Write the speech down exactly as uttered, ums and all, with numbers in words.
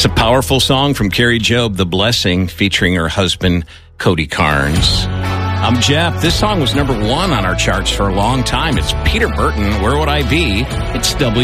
It's a powerful song from Carrie Job, The Blessing, featuring her husband, Cody Carnes. I'm Jeff. This song was number one on our charts for a long time. It's Peter Burton, Where Would I Be? It's W.